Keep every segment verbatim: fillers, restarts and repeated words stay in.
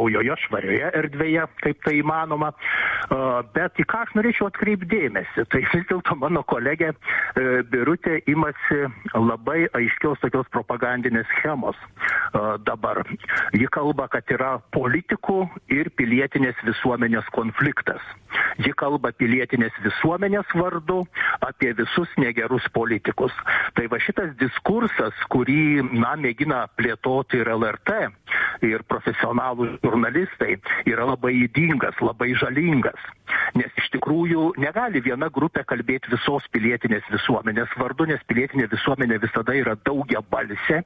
naujoje švarioje erdvėje, kaip tai įmanoma. Bet į ką aš norėčiau atkreipti dėmesį, tai vis dėlto mano kolegė Birutė imasi labai aiškios tokios propagandinės schemos dabar. Ji kalba, kad yra politikų ir pilietinės visuomenės konfliktas. Ji kalba pilietinės visuomenės vardu apie visus negerus politikus. Tai va šitas diskursas, kurį, na, mėgina plėtoti ir L R T, ir profesionalų žurnalistai, yra labai ydingas, labai žalingas. Nes iš tikrųjų negali viena grupė kalbėti visos pilietinės visuomenės vardu, nes pilietinė visuomenė visada yra daugiabalsė,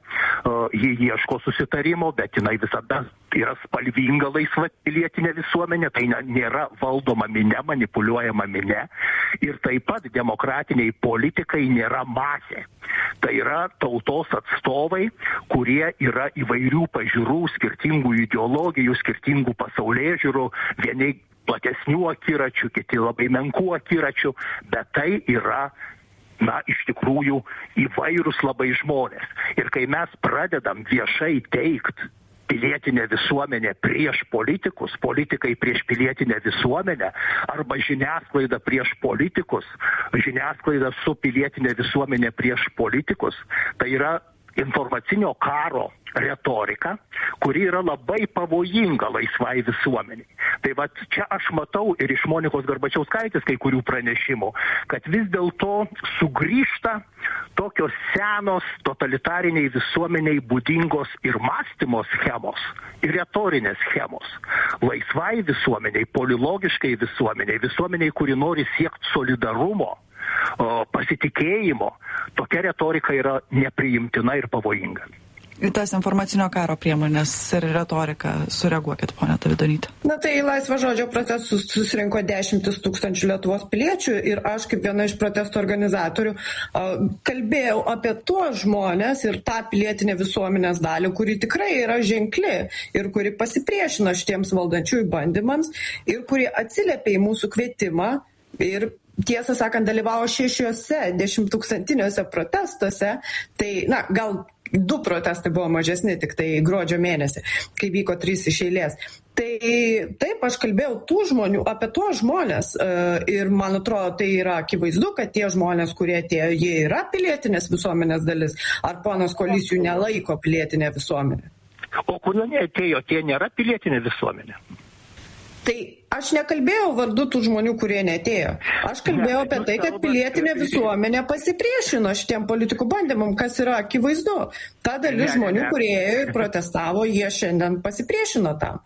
ji ieško susitarimo, bet jinai visada yra spalvinga laisva pilietinė visuomenė, tai nėra valdoma minia, manipuliuojama minia. Ir taip pat demokratiniai politikai nėra masė. Tai yra tautos atstovai, kurie yra įvairių pažiūrų, skirtingų ideologijų, skirtingų pasaulėžiūrų, vieni platesnių akiračių, kiti labai menkų akiračių, bet tai yra, na, iš tikrųjų įvairūs labai žmonės. Ir kai mes pradedam viešai teikti pilietinė visuomenė prieš politikus, politikai prieš pilietinę visuomenę, arba žiniasklaida prieš politikus, žiniasklaida su pilietinė visuomenė prieš politikus, tai yra informacinio karo retorika, kuri yra labai pavojinga laisvai visuomeniai. Tai va čia aš matau ir iš Monikos Garbačiauskaitės kai kurių pranešimų, kad vis dėlto sugrįžta tokios senos totalitariniai visuomeniai būdingos ir mąstymo schemos, ir retorinės schemos. Laisvai visuomeniai, polilogiškai visuomeniai, visuomeniai, kuri nori siekti solidarumo, pasitikėjimo, tokia retorika yra nepriimtina ir pavojinga. Į tas informacinio karo priemonės ir retoriką sureaguokit, ponia Davidonyte. Na tai laisvo žodžio protestus susirinko dešimtis tūkstančių Lietuvos piliečių ir aš kaip viena iš protesto organizatorių kalbėjau apie tuos žmonės ir tą pilietinę visuomenės dalį, kuri tikrai yra ženkli ir kuri pasipriešino šitiems valdančiųjų bandymams ir kuri atsiliepė į mūsų kvietimą ir tiesą sakant dalyvavo šešiuose dešimttūkstantiniuose protestuose, tai, na, gal du protestai buvo mažesni, tik tai gruodžio mėnesį, kai vyko trys iš eilės. Tai taip, aš kalbėjau tų žmonių, apie tuos žmonės ir man atrodo, tai yra akivaizdu, kad tie žmonės, kurie atėjo, jie yra pilietinės visuomenės dalis, ar ponas Kolys jų nelaiko pilietinė visuomenė. O kurie neatėjo, tie nėra pilietinė visuomenė. Tai aš nekalbėjau vardu tų žmonių, kurie neatėjo. Aš kalbėjau apie tai, kad pilietinė visuomenė pasipriešino šitiem politikų bandymam, kas yra akivaizdu. Ta dalis žmonių, kurie ėjo ir protestavo, jie šiandien pasipriešino tam.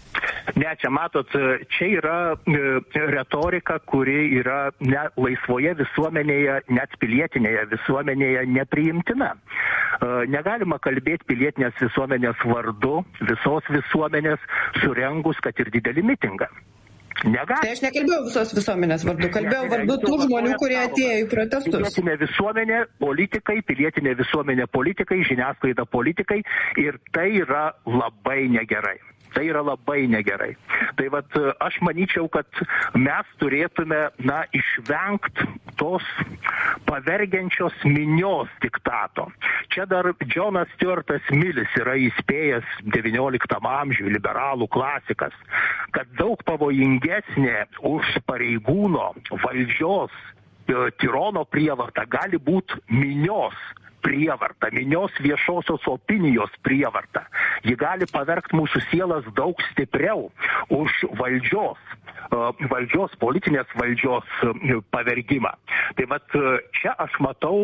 Ne, čia matot, čia yra retorika, kuri yra ne laisvoje visuomenėje, net pilietinėje visuomenėje nepriimtina. Negalima kalbėti pilietinės visuomenės vardu, visos visuomenės surengus, kad ir didelį mitingą. Negali. Tai aš nekalbėjau visos visuomenės vardu, kalbėjau vardu tų žmonių, kurie atėjo į protestus. Pilietinė visuomenė, politikai, pilietinė visuomenė, politikai, žiniasklaida, politikai ir tai yra labai negerai. Tai yra labai negerai. Tai vat aš manyčiau, kad mes turėtume, na, išvengti tos pavergiančios minios diktato. Čia dar Džonas Stuartas Millis yra įspėjęs devynioliktam amžiui, liberalų klasikas, kad daug pavojingesnė už pareigūno valdžios tirono prievarta gali būti minios prievarta, minios viešosios opinijos prievarta. Ji gali pavergti mūsų sielas daug stipriau už valdžios, valdžios, politinės valdžios pavergimą. Tai vat čia aš matau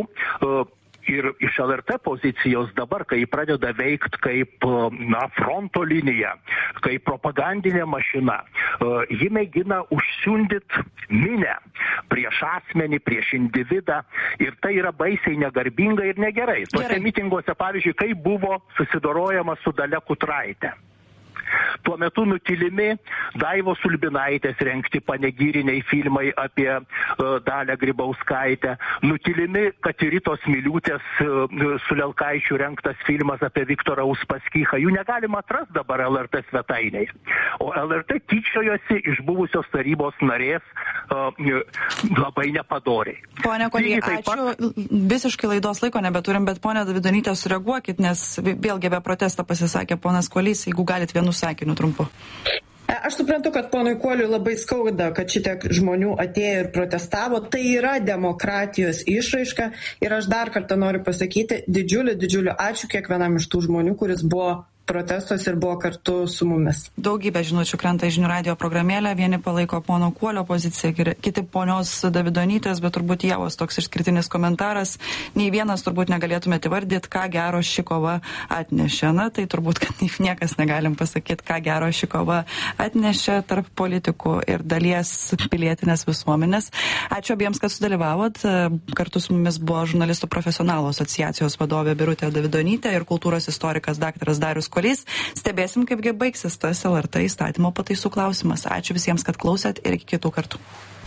ir iš L R T pozicijos dabar, kai pradeda veikti kaip, na, fronto linija, kaip propagandinė mašina, ji mėgina užsiundyti minę prieš asmenį, prieš individą ir tai yra baisiai negarbinga ir negerai. Tuose mitinguose, pavyzdžiui, kaip buvo susidorojama su Dalia Kutraite. Tuo metu nutilimi Daivos Ulbinaitės rengti panegyriniai filmai apie uh, Dalią Grybauskaitę, nutilimi Katiritos Miliūtės uh, su Lelkaičiu rengtas filmas apie Viktorą Uspaskichą. Jų negalima atrasti dabar L R T svetainėje. O L R T tyčiojosi iš buvusios tarybos narės uh, labai nepadoriai. Pone Koly, ačiū. Pat... Visiškai laidos laiko nebeturim, bet pone Davidonyte, sureaguokit, nes vėlgi apie protestą pasisakė ponas Kolys, jeigu galit vienu sakiniu trumpu. Aš suprantu, kad ponui Kuoliui labai skauda, kad šitiek žmonių atėjo ir protestavo. Tai yra demokratijos išraiška ir aš dar kartą noriu pasakyti didžiulį, didžiulį ačiū kiekvienam iš tų žmonių, kuris buvo protestos ir buvo kartu su mumis. Daugybė žinučių krenta į žinių radijo programėlę, vieni palaiko pono Kuolio poziciją, kiti ponios Davidonytės, bet turbūt Ievos toks išskirtinis komentaras. Nei vienas turbūt negalėtumėte įvardyti, ką gero ši kova atnešė. Na, tai turbūt, kad niekas negalim pasakyti, ką gero ši kova atnešė tarp politikų ir dalies pilietinės visuomenės. Ačiū abiems, kad sudalyvavot. Kartu su mumis buvo žurnalistų profesionalų asociacijos vadovė Birutė Davidonytė ir kultūros istorikas daktaras Darius Kolys. Stebėsim, kaipgi baigsis tas L R T įstatymo pataisų klausimas. Ačiū visiems, kad klausėt ir iki kitų kartų.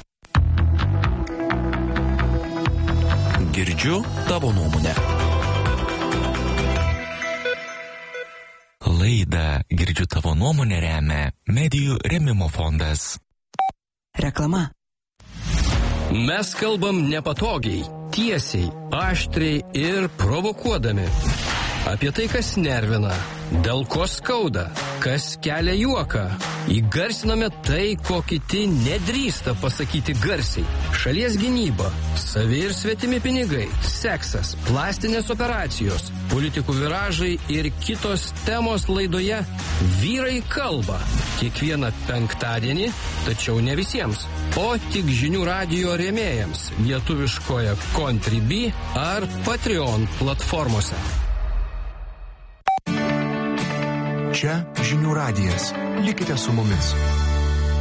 Girdžiu tavo nuomonę. Laidą Girdžiu tavo nuomonę remia Medijų rėmimo fondas. Reklama. Mes kalbam nepatogiai, tiesiai, aštriai ir provokuodami. Apie tai, kas nervina, dėl ko skauda, kas kelia juoką. Įgarsiname tai, ko kiti nedrįsta pasakyti garsiai. Šalies gynyba, savi ir svetimi pinigai, seksas, plastinės operacijos, politikų viražai ir kitos temos laidoje Vyrai kalba. Kiekvieną penktadienį, tačiau ne visiems, o tik žinių radijo rėmėjams lietuviškoje Contribui ar Patreon platformose. Čia žinių radijas. Likite su mumis.